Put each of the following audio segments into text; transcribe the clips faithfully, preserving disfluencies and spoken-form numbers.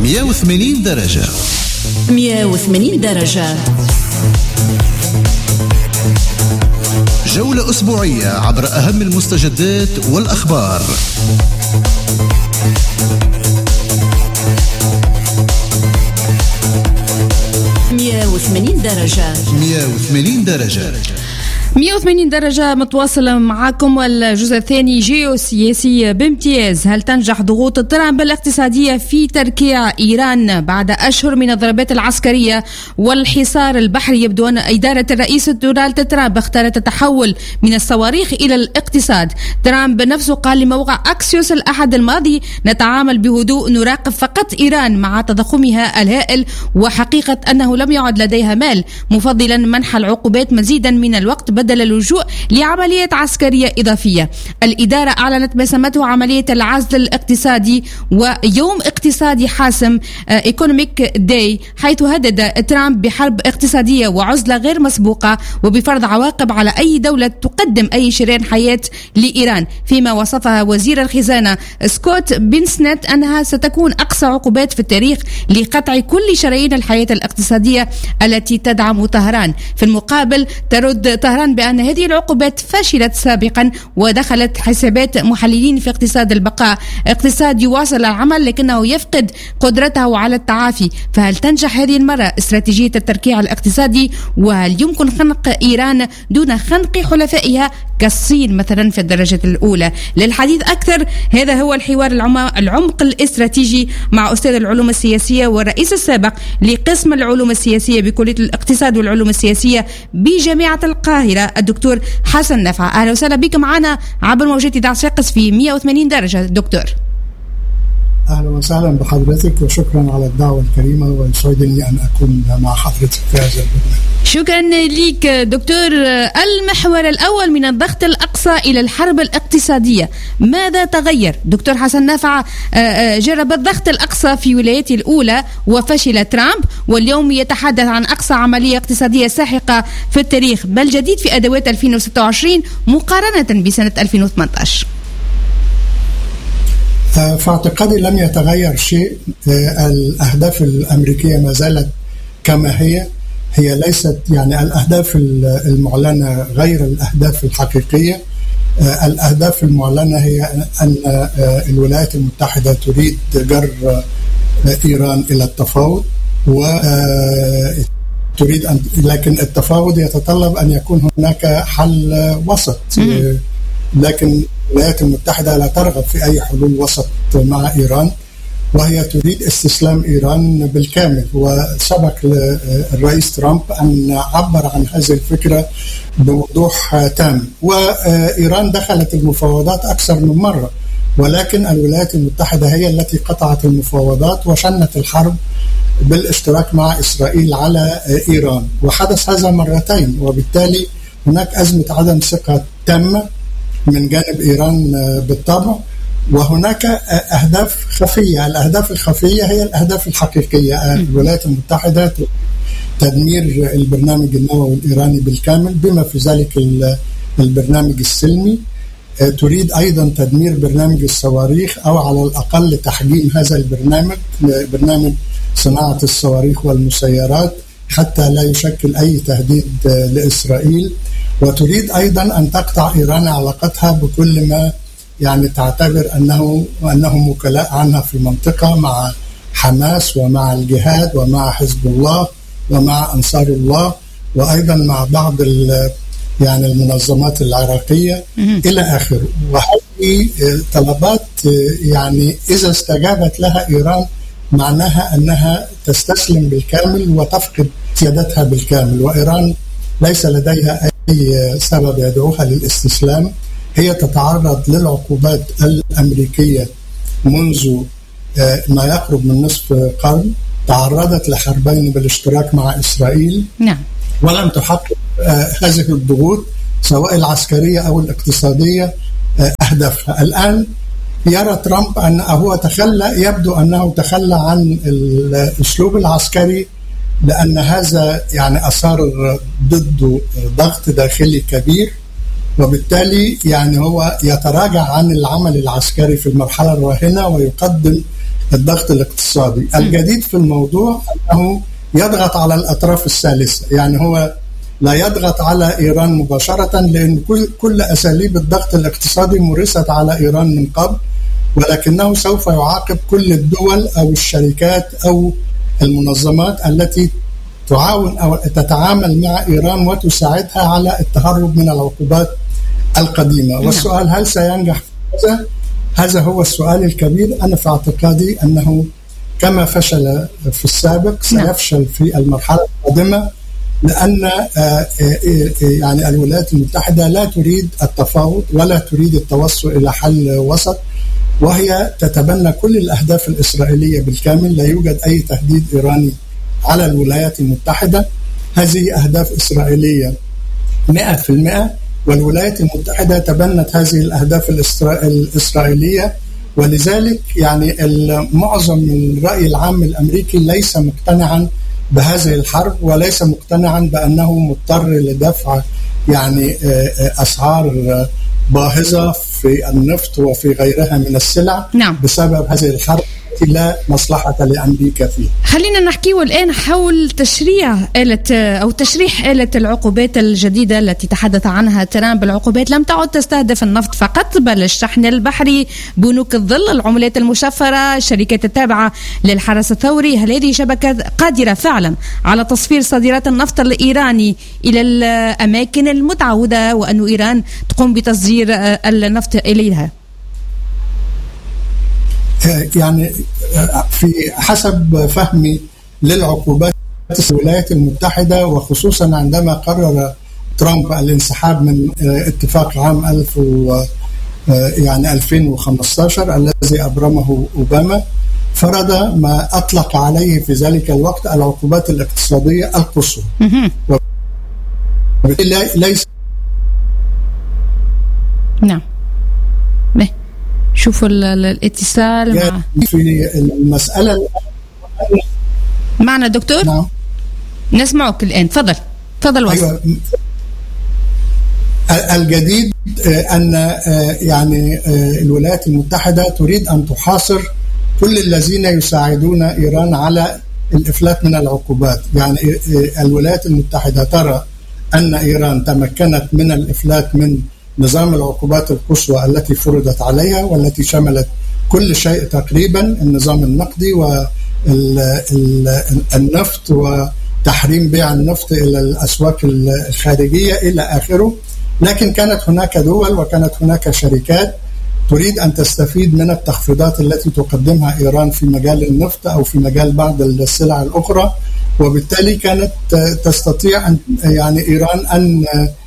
مئة وثمانين درجة. مئة وثمانين درجة. جولة أسبوعية عبر أهم المستجدات والأخبار. مئة وثمانين درجة. مئة وثمانين درجة. مئة وثمانين درجة متواصلة معكم. والجزء الثاني جيوسياسي بامتياز. هل تنجح ضغوط ترامب الاقتصادية في تركيع إيران بعد أشهر من الضربات العسكرية والحصار البحري؟ يبدو أن إدارة الرئيس دونالد ترامب اختارت التحول من الصواريخ إلى الاقتصاد. ترامب نفسه قال لموقع أكسيوس الأحد الماضي: نتعامل بهدوء، نراقب فقط إيران مع تضخمها الهائل وحقيقة أنه لم يعد لديها مال، مفضلا منح العقوبات مزيدا من الوقت بدل اللجوء لعملية عسكرية إضافية. الإدارة أعلنت ما سمته عملية العزل الاقتصادي ويوم اقتصادي حاسم، ايكونوميك داي، حيث هدد ترامب بحرب اقتصادية وعزلة غير مسبوقة وبفرض عواقب على أي دولة تقدم أي شريان حياة لإيران، فيما وصفها وزير الخزانة سكوت بنسنت أنها ستكون أقصى عقوبات في التاريخ لقطع كل شرايين الحياة الاقتصادية التي تدعم طهران. في المقابل ترد طهران بأن هذه العقوبات فشلت سابقا ودخلت حسابات محللين في اقتصاد البقاء. اقتصاد يواصل العمل لكنه يفقد قدرته على التعافي. فهل تنجح هذه المرة استراتيجية التركيع الاقتصادي؟ وهل يمكن خنق إيران دون خنق حلفائها كالصين مثلا في الدرجة الأولى؟ للحديث أكثر هذا هو الحوار العمق الاستراتيجي مع أستاذ العلوم السياسية والرئيس السابق لقسم العلوم السياسية بكلية الاقتصاد والعلوم السياسية بجامعة القاهرة الدكتور حسن نفع. أهلا وسهلا بك معنا عبر موجات إذاعة صفاقس في مئة وثمانين درجة دكتور. أهلا وسهلا بحضرتك وشكرا على الدعوة الكريمة، ويسعدني أن أكون مع حضرتك في هذا البرنامج. شكرا لك دكتور. المحور الأول من الضغط الأقصى إلى الحرب الاقتصادية، ماذا تغير؟ دكتور حسن نافع جرب الضغط الأقصى في ولايته الأولى وفشل ترامب، واليوم يتحدث عن أقصى عملية اقتصادية ساحقة في التاريخ. ما الجديد في أدوات ألفين وستة وعشرين مقارنة بسنة ألفين وثمانية عشر؟ في اعتقادي لم يتغير شيء. الأهداف الأمريكية ما زالت كما هي. هي ليست يعني الأهداف المعلنة غير الأهداف الحقيقية. الأهداف المعلنة هي أن الولايات المتحدة تريد جر إيران إلى التفاوض، وتريد أن لكن التفاوض يتطلب أن يكون هناك حل وسط. لكن الولايات المتحدة لا ترغب في أي حلول وسط مع إيران، وهي تريد استسلام إيران بالكامل. وسبق للرئيس ترامب أن عبر عن هذه الفكرة بوضوح تام. وإيران دخلت المفاوضات أكثر من مرة، ولكن الولايات المتحدة هي التي قطعت المفاوضات وشنت الحرب بالاشتراك مع إسرائيل على إيران، وحدث هذا مرتين. وبالتالي هناك أزمة عدم ثقة تامة من جانب إيران بالطبع، وهناك أهداف خفية. الأهداف الخفية هي الأهداف الحقيقية. الولايات المتحدة تدمير البرنامج النووي الإيراني بالكامل بما في ذلك البرنامج السلمي. تريد أيضا تدمير برنامج الصواريخ، أو على الأقل تحجيم هذا البرنامج، برنامج صناعة الصواريخ والمسيرات، حتى لا يشكل أي تهديد لإسرائيل. وتريد أيضا أن تقطع إيران علاقتها بكل ما يعني تعتبر أنه أنهم وكلاء عنها في المنطقة، مع حماس ومع الجهاد ومع حزب الله ومع أنصار الله، وأيضا مع بعض يعني المنظمات العراقية إلى آخره. وهذه طلبات يعني إذا استجابت لها إيران معناها أنها تستسلم بالكامل وتفقد سيادتها بالكامل. وإيران ليس لديها أي سبب يدعوها للاستسلام. هي تتعرض للعقوبات الأمريكية منذ ما يقرب من نصف قرن. تعرضت لحربين بالاشتراك مع إسرائيل، نعم، ولم تحقق هذه الضغوط سواء العسكرية أو الاقتصادية أهدافها. الآن يرى ترامب أن هو تخلى، يبدو أنه تخلى عن الأسلوب العسكري، لأن هذا يعني أثار ضده ضغط داخلي كبير، وبالتالي يعني هو يتراجع عن العمل العسكري في المرحلة الراهنة ويقدم الضغط الاقتصادي. الجديد في الموضوع أنه يضغط على الأطراف الثالثة، يعني هو لا يضغط على إيران مباشرة، لأن كل كل أساليب الضغط الاقتصادي مورست على إيران من قبل، ولكنه سوف يعاقب كل الدول أو الشركات أو المنظمات التي تعاون أو تتعامل مع إيران وتساعدها على التهرب من العقوبات القديمة. والسؤال هل سينجح في هذا؟ هذا هو السؤال الكبير. أنا في اعتقادي أنه كما فشل في السابق سيفشل في المرحلة القادمة، لأن يعني الولايات المتحدة لا تريد التفاوض ولا تريد التوصل إلى حل وسط، وهي تتبنى كل الأهداف الإسرائيلية بالكامل. لا يوجد أي تهديد إيراني على الولايات المتحدة، هذه أهداف إسرائيلية مئة في المئة، والولايات المتحدة تبنت هذه الأهداف الإسرائيلية، ولذلك يعني معظم الرأي العام الأمريكي ليس مقتنعا بهذه الحرب، وليس مقتنعا بأنه مضطر لدفع يعني أسعار باهظة في النفط وفي غيرها من السلع نعم. بسبب هذه الحرب التي لا مصلحة لأمريكا فيه. خلينا نحكي الآن حول تشريع آلة أو تشريح آلة العقوبات الجديدة التي تحدث عنها ترامب. العقوبات لم تعد تستهدف النفط فقط، بل الشحن البحري، بنوك الظل، العملات المشفرة، الشركات التابعة للحرس الثوري. هل هذه شبكة قادرة فعلا على تصفير صادرات النفط الإيراني إلى الأماكن المتعودة، وأن إيران تقوم بتصدير النفط إليها؟ يعني في حسب فهمي للعقوبات الولايات المتحدة، وخصوصا عندما قرر ترامب الانسحاب من اتفاق عام ألف و يعني ألفين وخمسة عشر الذي أبرمه أوباما، فرض ما أطلق عليه في ذلك الوقت العقوبات الاقتصادية القصوى. ليس نعم. شوفوا الاتصال مع في المسألة معنا دكتور. نعم. نسمعك الآن، تفضل تفضل وصل. أيوة. الجديد أن يعني الولايات المتحدة تريد أن تحاصر كل الذين يساعدون إيران على الإفلات من العقوبات. يعني الولايات المتحدة ترى أن إيران تمكنت من الإفلات من نظام العقوبات القصوى التي فرضت عليها، والتي شملت كل شيء تقريبا، النظام النقدي والنفط وتحريم بيع النفط إلى الأسواق الخارجية إلى آخره. لكن كانت هناك دول وكانت هناك شركات تريد أن تستفيد من التخفيضات التي تقدمها إيران في مجال النفط أو في مجال بعض السلع الأخرى، وبالتالي كانت تستطيع أن يعني إيران أن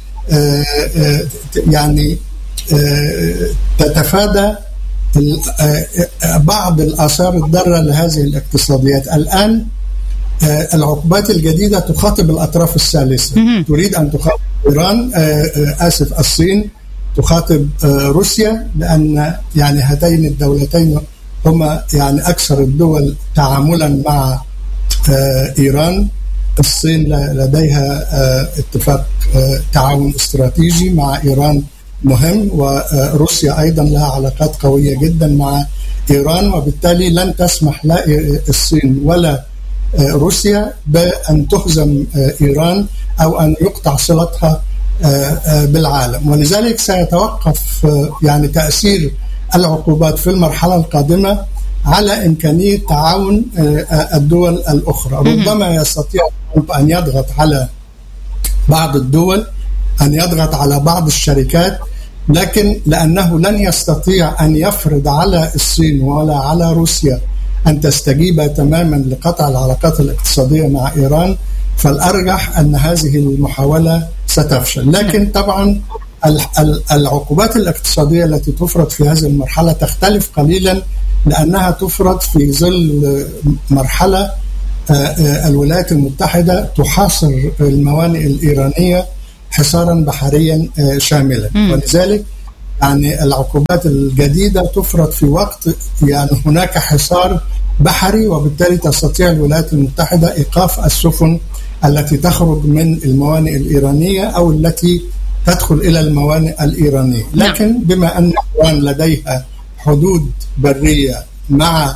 يعني تتفادى بعض الآثار الضارة لهذه الاقتصاديات. الآن العقوبات الجديدة تخاطب الأطراف الثالثة، تريد أن تخاطب إيران، آسف الصين، تخاطب روسيا، لأن يعني هاتين الدولتين هما يعني أكثر الدول تعاملا مع إيران. الصين لديها اتفاق تعاون استراتيجي مع إيران مهم، وروسيا أيضا لها علاقات قوية جدا مع إيران، وبالتالي لن تسمح لا الصين ولا روسيا بأن تهزم إيران أو أن يقطع صلتها بالعالم. ولذلك سيتوقف يعني تأثير العقوبات في المرحلة القادمة على إمكانية تعاون الدول الأخرى. ربما يستطيع أن يضغط على بعض الدول، أن يضغط على بعض الشركات، لكن لأنه لن يستطيع أن يفرض على الصين ولا على روسيا أن تستجيب تماما لقطع العلاقات الاقتصادية مع إيران، فالأرجح أن هذه المحاولة ستفشل. لكن طبعا العقوبات الاقتصادية التي تفرض في هذه المرحلة تختلف قليلا، لأنها تفرض في ظل مرحلة الولايات المتحدة تحاصر الموانئ الإيرانية حصارا بحريا شاملا، ولذلك يعني العقوبات الجديدة تفرض في وقت يعني هناك حصار بحري، وبالتالي تستطيع الولايات المتحدة إيقاف السفن التي تخرج من الموانئ الإيرانية أو التي تدخل إلى الموانئ الإيرانية. لكن بما أن إيران لديها حدود برية مع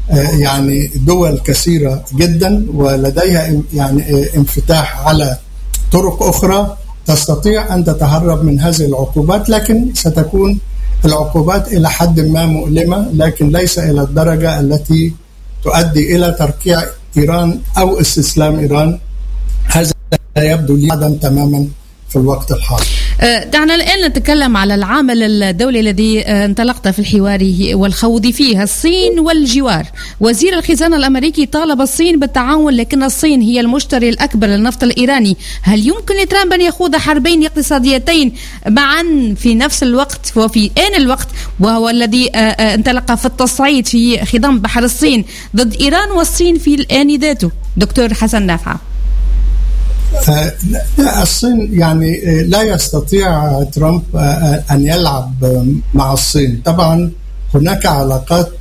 يعني دول كثيرة جدا ولديها يعني انفتاح على طرق أخرى تستطيع أن تتهرب من هذه العقوبات، لكن ستكون العقوبات إلى حد ما مؤلمة، لكن ليس إلى الدرجة التي تؤدي إلى تركيع إيران أو استسلام إيران. هذا يبدو لي عدم تماما في الوقت الحاضر. دعنا الآن نتكلم على العامل الدولي الذي انطلقت في الحوار والخوض فيه، الصين والجوار. وزير الخزانة الأمريكي طالب الصين بالتعاون، لكن الصين هي المشتري الأكبر للنفط الإيراني. هل يمكن لترامب أن يخوض حربين اقتصاديتين معا في نفس الوقت وفي آن الوقت، وهو الذي انطلق في التصعيد في خضم بحر الصين ضد إيران والصين في الآن ذاته؟ دكتور حسن نافعة. لا، الصين يعني لا يستطيع ترامب أن يلعب مع الصين. طبعا هناك علاقات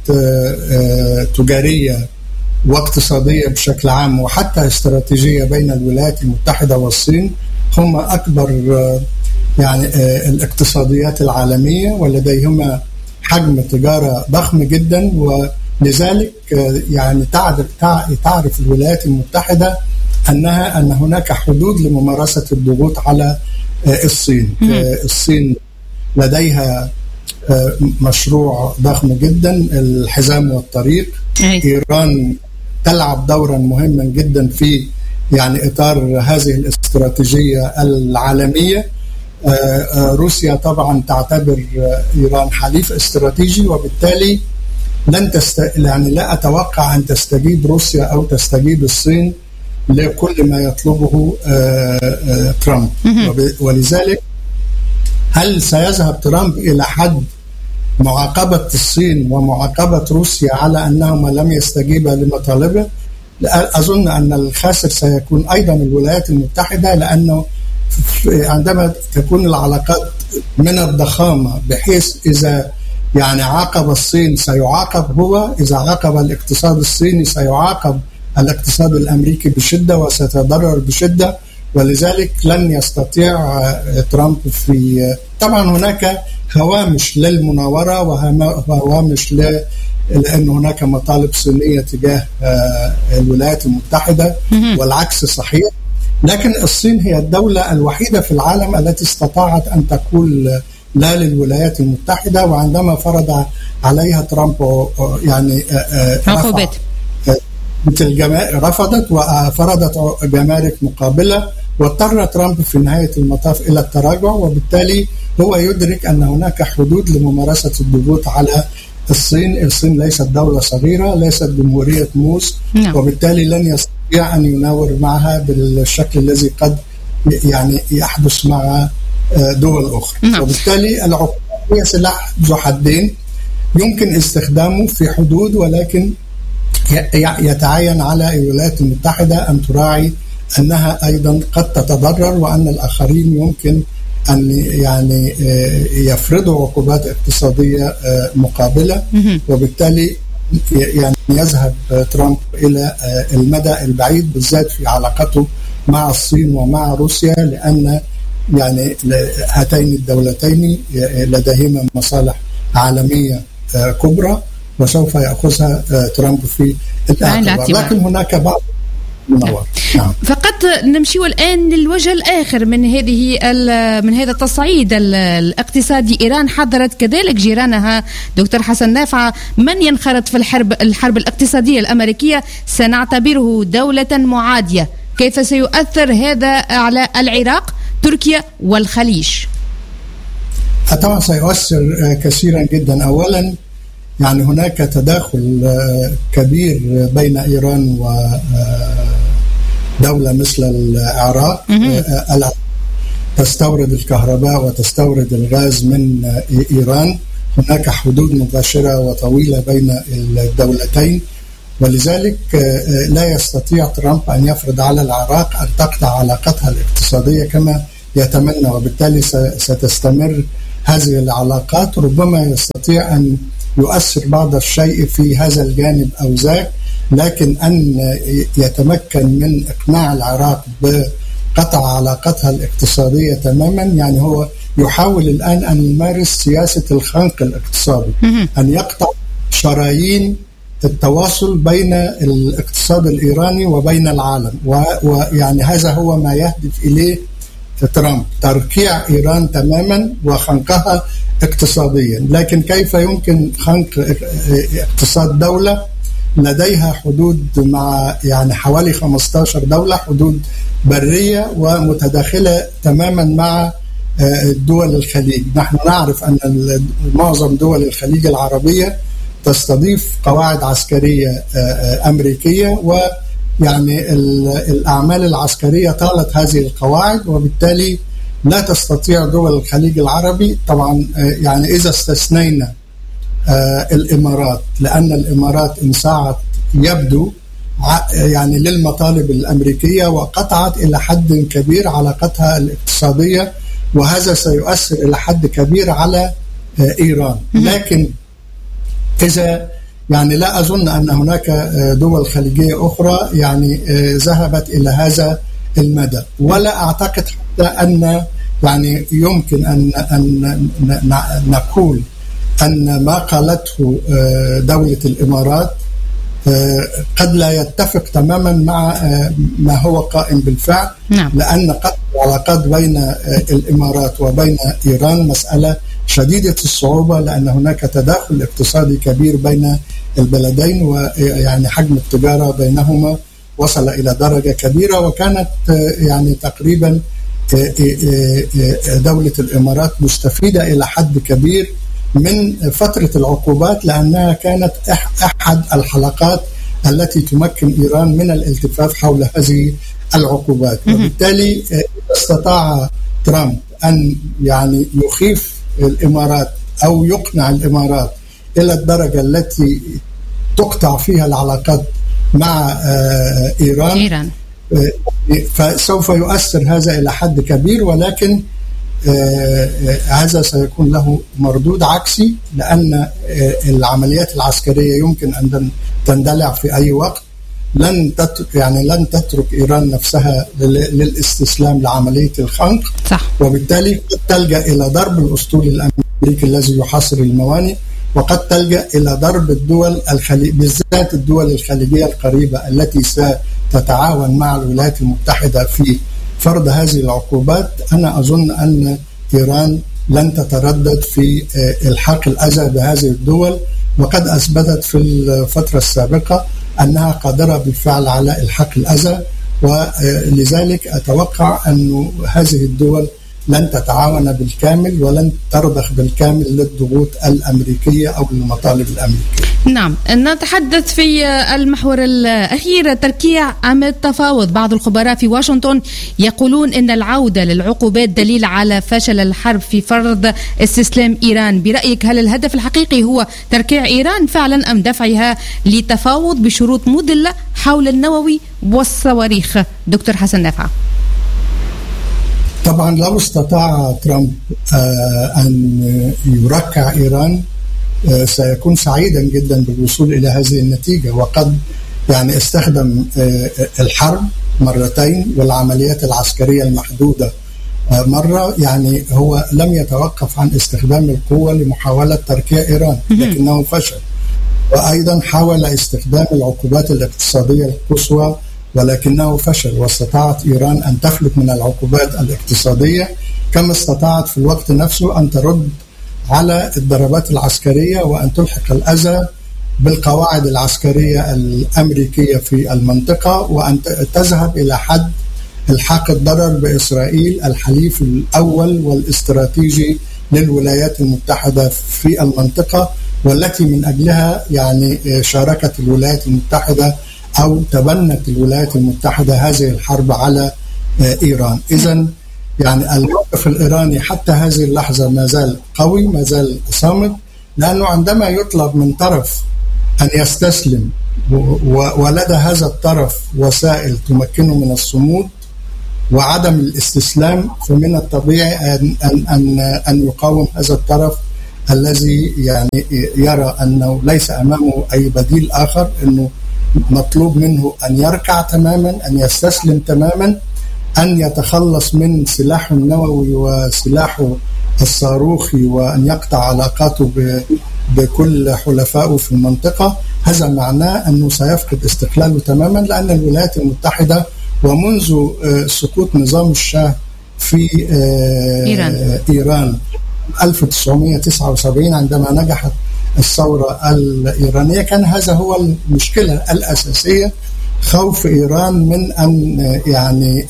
تجارية واقتصادية بشكل عام وحتى استراتيجية بين الولايات المتحدة والصين، هم أكبر يعني الاقتصاديات العالمية ولديهما حجم تجارة ضخم جدا، ولذلك يعني تعرف تعرف الولايات المتحدة أنها أن هناك حدود لممارسة الضغوط على الصين. الصين لديها مشروع ضخم جدا، الحزام والطريق. إيران تلعب دورا مهما جدا في يعني إطار هذه الاستراتيجية العالمية. روسيا طبعا تعتبر إيران حليف استراتيجي، وبالتالي لن تست... يعني لا أتوقع أن تستجيب روسيا أو تستجيب الصين لكل ما يطلبه ترامب. ولذلك هل سيذهب ترامب إلى حد معاقبة الصين ومعاقبة روسيا على أنهما لم يستجيبا لمطالبه؟ أظن أن الخاسر سيكون أيضا الولايات المتحدة، لأنه عندما تكون العلاقات من الضخامة بحيث إذا يعني عاقب الصين سيعاقب هو، إذا عاقب الاقتصاد الصيني سيعاقب الاقتصاد الأمريكي بشدة وستضرر بشدة. ولذلك لن يستطيع ترامب في طبعا هناك هوامش للمناورة وهوامش ل لأن هناك مطالب صينية تجاه الولايات المتحدة والعكس صحيح، لكن الصين هي الدولة الوحيدة في العالم التي استطاعت أن تقول لا للولايات المتحدة، وعندما فرض عليها ترامب يعني عقوبات مثل رفضت وفرضت جمارك مقابلة، واضطر ترامب في نهاية المطاف إلى التراجع، وبالتالي هو يدرك أن هناك حدود لممارسة الضغوط على الصين. الصين ليست دولة صغيرة، ليست جمهورية موز، وبالتالي لن يستطيع أن يناور معها بالشكل الذي قد يعني يحدث مع دول أخرى. وبالتالي العقوبة هي سلاح ذو حدين يمكن استخدامه في حدود، ولكن يتعين على الولايات المتحدة أن تراعي أنها أيضا قد تتضرر، وأن الآخرين يمكن أن يعني يفرضوا عقوبات اقتصادية مقابلة، وبالتالي يعني يذهب ترامب إلى المدى البعيد بالذات في علاقته مع الصين ومع روسيا، لأن يعني هاتين الدولتين لديهما مصالح عالمية كبرى وسوف يأخذها ترامب في الاعتبار. لكن هناك بعض منور. نعم. فقط نمشي الآن للوجه الآخر من هذه من هذا التصعيد الاقتصادي. إيران حذرت كذلك جيرانها دكتور حسن نافعة من ينخرط في الحرب الحرب الاقتصادية الأمريكية سنعتبره دولة معادية. كيف سيؤثر هذا على العراق، تركيا والخليج؟ طبعا سيؤثر كثيرا جدا. أولا يعني هناك تداخل كبير بين إيران ودولة مثل العراق. العراق تستورد الكهرباء وتستورد الغاز من إيران، هناك حدود مباشرة وطويلة بين الدولتين، ولذلك لا يستطيع ترامب أن يفرض على العراق أن تقطع علاقتها الاقتصادية كما يتمنى، وبالتالي ستستمر هذه العلاقات. ربما يستطيع أن يؤثر بعض الشيء في هذا الجانب أو ذاك، لكن أن يتمكن من إقناع العراق بقطع علاقتها الاقتصادية تماما، يعني هو يحاول الآن أن يمارس سياسة الخنق الاقتصادي، أن يقطع شرايين التواصل بين الاقتصاد الإيراني وبين العالم، ويعني هذا هو ما يهدف إليه ترامب، تركيع إيران تماما وخنقها اقتصاديا. لكن كيف يمكن خنق اقتصاد دولة لديها حدود مع يعني حوالي خمسة عشر دولة، حدود برية ومتداخلة تماما مع دول الخليج؟ نحن نعرف أن معظم دول الخليج العربية تستضيف قواعد عسكرية أمريكية، ويعني الأعمال العسكرية طالت هذه القواعد، وبالتالي لا تستطيع دول الخليج العربي طبعا يعني إذا استثنينا الإمارات، لأن الإمارات انساعت يبدو يعني للمطالب الأمريكية وقطعت إلى حد كبير علاقتها الاقتصادية، وهذا سيؤثر إلى حد كبير على إيران. لكن إذا يعني لا أظن أن هناك دول خليجية أخرى يعني ذهبت إلى هذا المدى، ولا أعتقد حتى أن يعني يمكن أن أن نقول أن ما قالته دولة الإمارات قد لا يتفق تماما مع ما هو قائم بالفعل. نعم. لأن قطع العلاقات بين الإمارات وبين إيران مسألة شديدة الصعوبة، لأن هناك تداخل اقتصادي كبير بين البلدين، ويعني حجم التجارة بينهما وصل إلى درجة كبيرة، وكانت يعني تقريبا دولة الإمارات مستفيدة إلى حد كبير من فترة العقوبات، لأنها كانت أحد الحلقات التي تمكن إيران من الالتفاف حول هذه العقوبات. وبالتالي استطاع ترامب أن يعني يخيف الإمارات أو يقنع الإمارات إلى الدرجة التي تقطع فيها العلاقات مع إيران, إيران. فسوف يؤثر هذا إلى حد كبير، ولكن هذا سيكون له مردود عكسي، لأن العمليات العسكرية يمكن أن تندلع في أي وقت. لن تترك يعني لن تترك إيران نفسها للاستسلام لعملية الخنق. صح. وبالتالي قد تلجأ إلى ضرب الأسطول الأمريكي الذي يحاصر الموانئ، وقد تلجأ إلى ضرب الدول الخليج، بالذات الدول الخليجية القريبة التي ستتعاون مع الولايات المتحدة في فرض هذه العقوبات. أنا أظن أن إيران لن تتردد في إلحاق الأذى بهذه الدول، وقد أثبتت في الفترة السابقة أنها قادرة بالفعل على إلحاق الأذى، ولذلك أتوقع أن هذه الدول لن تتعاون بالكامل ولن ترضخ بالكامل للضغوط الأمريكية أو المطالب الأمريكية. نعم، نتحدث في المحور الأخير تركيا عم التفاوض. بعض الخبراء في واشنطن يقولون أن العودة للعقوبات دليل على فشل الحرب في فرض استسلام إيران. برأيك هل الهدف الحقيقي هو تركيع إيران فعلا أم دفعها لتفاوض بشروط مدلة حول النووي والصواريخ؟ دكتور حسن نافع. طبعا لو استطاع ترامب أن يركع إيران سيكون سعيدا جدا بالوصول إلى هذه النتيجة، وقد يعني استخدم الحرب مرتين والعمليات العسكرية المحدودة مرة. يعني هو لم يتوقف عن استخدام القوة لمحاولة تركيع إيران، لكنه فشل. وأيضا حاول استخدام العقوبات الاقتصادية القصوى، ولكنه فشل، واستطاعت إيران أن تفلت من العقوبات الاقتصادية، كما استطاعت في الوقت نفسه أن ترد على الضربات العسكرية وأن تلحق الأذى بالقواعد العسكرية الأمريكية في المنطقة، وأن تذهب إلى حد الحاق الضرر بإسرائيل الحليف الأول والاستراتيجي للولايات المتحدة في المنطقة، والتي من أجلها يعني شاركت الولايات المتحدة أو تبنت الولايات المتحدة هذه الحرب على إيران. إذن يعني الموقف الإيراني حتى هذه اللحظة ما زال قوي، ما زال صامد، لأنه عندما يطلب من طرف أن يستسلم ولدى هذا الطرف وسائل تمكنه من الصمود وعدم الاستسلام، فمن الطبيعي أن, أن, أن, أن يقاوم هذا الطرف الذي يعني يرى أنه ليس أمامه أي بديل آخر، أنه مطلوب منه أن يركع تماما، أن يستسلم تماما، أن يتخلص من سلاحه النووي وسلاحه الصاروخي، وأن يقطع علاقاته بكل حلفائه في المنطقة، هذا معناه أنه سيفقد استقلاله تماما، لأن الولايات المتحدة ومنذ سقوط نظام الشاه في إيران, إيران ألف وتسعمائة وتسعة وسبعين عندما نجحت الثورة الإيرانية، كان هذا هو المشكلة الأساسية، خوف إيران من أن يعني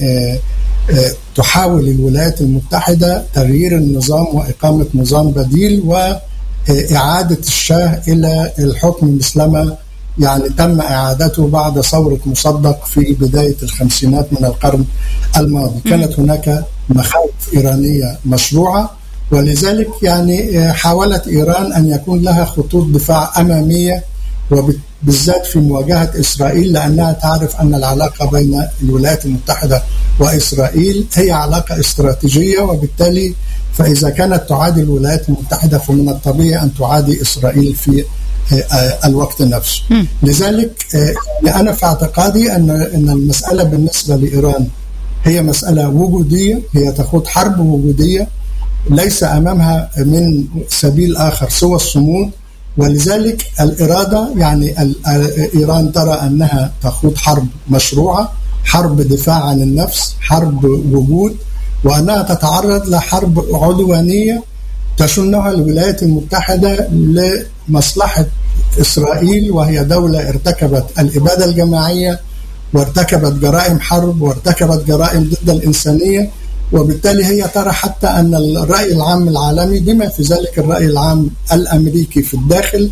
تحاول الولايات المتحدة تغيير النظام وإقامة نظام بديل وإعادة الشاه إلى الحكم مثلما يعني تم إعادته بعد ثورة مصدق في بداية الخمسينات من القرن الماضي. كانت هناك مخاوف إيرانية مشروعة، ولذلك يعني حاولت إيران أن يكون لها خطوط دفاع أمامية، وبالذات في مواجهة إسرائيل، لأنها تعرف أن العلاقة بين الولايات المتحدة وإسرائيل هي علاقة استراتيجية، وبالتالي فإذا كانت تعادي الولايات المتحدة فمن الطبيعي أن تعادي إسرائيل في الوقت نفسه. لذلك أنا في اعتقادي أن أن المسألة بالنسبة لإيران هي مسألة وجودية، هي تخوض حرب وجودية ليس أمامها من سبيل آخر سوى الصمود، ولذلك الإرادة يعني إيران ترى أنها تخوض حرب مشروعة، حرب دفاع عن النفس، حرب وجود، وأنها تتعرض لحرب عدوانية تشنها الولايات المتحدة لمصلحة إسرائيل، وهي دولة ارتكبت الإبادة الجماعية وارتكبت جرائم حرب وارتكبت جرائم ضد الإنسانية، وبالتالي هي ترى حتى أن الرأي العام العالمي بما في ذلك الرأي العام الأمريكي في الداخل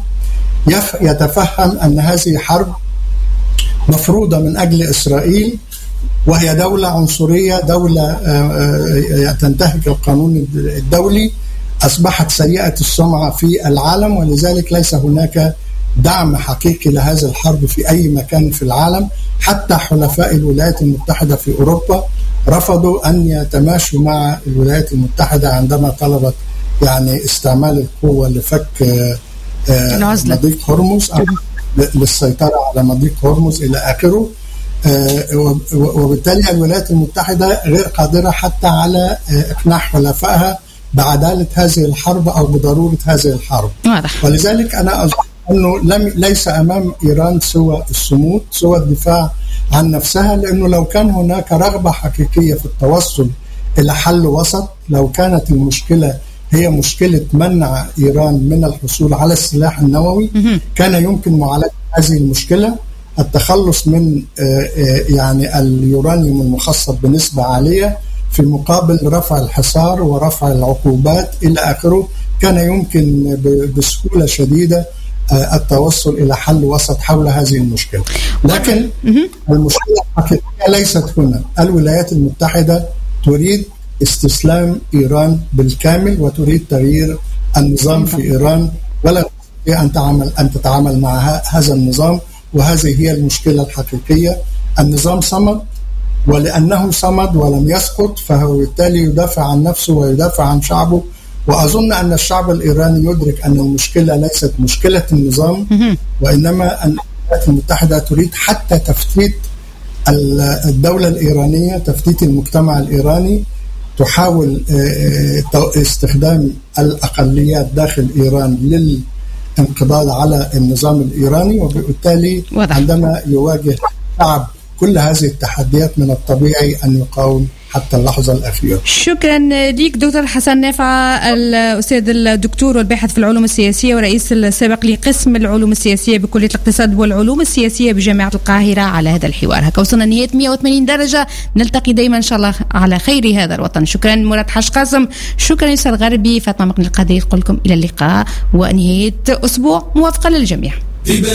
يتفهم أن هذه حرب مفروضة من أجل إسرائيل، وهي دولة عنصرية، دولة تنتهك القانون الدولي، أصبحت سيئة السمعة في العالم، ولذلك ليس هناك دعم حقيقي لهذا الحرب في أي مكان في العالم. حتى حلفاء الولايات المتحدة في أوروبا رفضوا أن يتماشوا مع الولايات المتحدة عندما طلبت يعني استعمال القوة لفك مضيق هرمز أو للسيطرة على مضيق هرمز إلى آخره، وبالتالي الولايات المتحدة غير قادرة حتى على إقناع حلفائها بعدالة هذه الحرب أو بضرورة هذه الحرب. ولذلك أنا أظن أنه لم ليس أمام إيران سوى الصمود، سوى الدفاع عن نفسها، لأنه لو كان هناك رغبة حقيقية في التوصل إلى حل وسط، لو كانت المشكلة هي مشكلة منع إيران من الحصول على السلاح النووي، كان يمكن معالجة هذه المشكلة، التخلص من يعني اليورانيوم المخصب بنسبة عالية في مقابل رفع الحصار ورفع العقوبات إلى آخره، كان يمكن بسهولة شديدة التوصل إلى حل وسط حول هذه المشكلة. لكن المشكلة الحقيقية ليست هنا. الولايات المتحدة تريد استسلام إيران بالكامل وتريد تغيير النظام في إيران، ولا تستطيع أن تعمل أن تتعامل مع هذا النظام، وهذه هي المشكلة الحقيقية. النظام صمد، ولأنه صمد ولم يسقط فهو بالتالي يدافع عن نفسه ويدافع عن شعبه. وأظن أن الشعب الإيراني يدرك أن المشكلة ليست مشكلة النظام، وإنما أن الولايات المتحدة تريد حتى تفتيت الدولة الإيرانية، تفتيت المجتمع الإيراني، تحاول استخدام الأقليات داخل إيران للانقضاض على النظام الإيراني، وبالتالي عندما يواجه شعب كل هذه التحديات من الطبيعي أن يقاوم حتى اللحظة الأخيرة. شكرا لك دكتور حسن نافعة، الأستاذ الدكتور والباحث في العلوم السياسية ورئيس السابق لقسم العلوم السياسية بكلية الاقتصاد والعلوم السياسية بجامعة القاهرة، على هذا الحوار. هكا وصلنا نهاية مئة وثمانين درجة، نلتقي دائما إن شاء الله على خير هذا الوطن. شكرا مراد حاج قاسم، شكرا يسر الغربي، فاطمة مقني القادري، لكم إلى اللقاء ونهاية أسبوع موافقة للجميع.